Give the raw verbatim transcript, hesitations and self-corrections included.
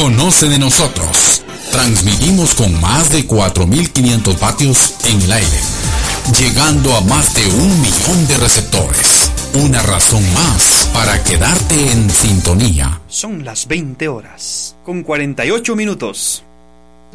Conoce de nosotros. Transmitimos con más de cuatro mil quinientos vatios en el aire, llegando a más de un millón de receptores. Una razón más para quedarte en sintonía. Son las veinte horas, con cuarenta y ocho minutos.